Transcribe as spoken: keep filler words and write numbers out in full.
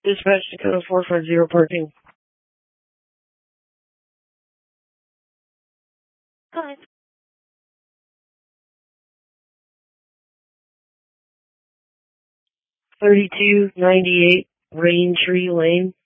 Dispatch Dakota four five zero parking. Hi. thirty-two ninety-eight Rain Tree Lane.